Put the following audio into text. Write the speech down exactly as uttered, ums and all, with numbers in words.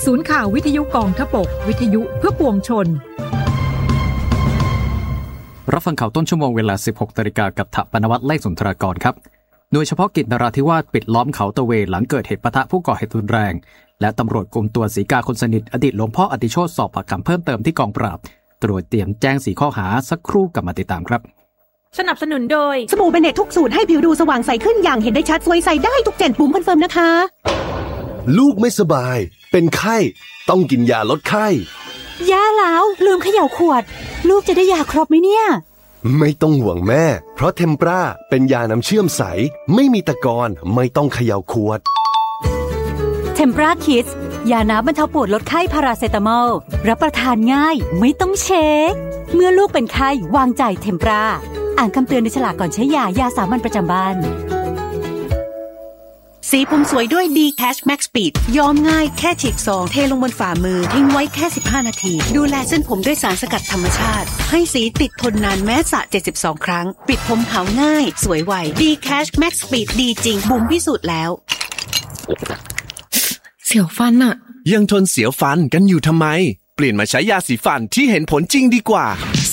ศูนย์ข่าววิทยุกองทพบกวิทยุเพื่อปวงชนรับฟังข่าวต้นชั่วโมงเวลา สิบหกนาฬิกา กับถปนวัฒน์ ไล่สุนทรากรครับหน่วยเฉพาะกิจนราธิวาสปิดล้อมเขาตะเวหลังเกิดเหตุปะทะผู้ก่อเหตุรุนแรงและตำรวจกุมตัวศรีกาคนสนิทอดีตหลวงพ่ออติโชติสอบปากคำเพิ่มเติมที่กองปราบตรวจเตรียมแจ้งสี่ข้อหาสักครู่กลับมาติดตามครับสนับสนุนโดยสบู่เบเนตทุกสูตรให้ผิวดูสว่างใสขึ้นอย่างเห็นได้ชัดสวยใสได้ทุกเจนปุ่มคอนเฟิร์มนะคะลูกไม่สบายเป็นไข้ต้องกินยาลดไข้ยาแล้วลืมเขย่าขวดลูกจะได้ยาครบไหมเนี่ยไม่ต้องห่วงแม่เพราะเทมปราเป็นยาน้ำเชื่อมใสไม่มีตะกอนไม่ต้องเขย่าขวดเทมปราคิดยาน้ำบรรเทาปวดลดไข้พาราเซตามอลรับประทานง่ายไม่ต้องเช็คเมื่อลูกเป็นไข้วางใจเทมปราอ่านคำเตือนในฉลากก่อนใช้ยายาสามัญประจำบ้านสีผมสวยด้วย D-Cash Max Speed ย้อมง่ายแค่ฉีกซองเทลงบนฝ่ามือทิ้งไว้แค่สิบห้านาทีดูแลเส้นผมด้วยสารสกัดธรรมชาติให้สีติดทนนานแม้สระเจ็ดสิบสองครั้งปิดผมขาวง่ายสวยไว D-Cash Max Speed ดีจริงบุ๋มพิสูจน์แล้วเสียวฟันอะยังทนเสียวฟันกันอยู่ทำไมเปลี่ยนมาใช้ยาสีฟันที่เห็นผลจริงดีกว่า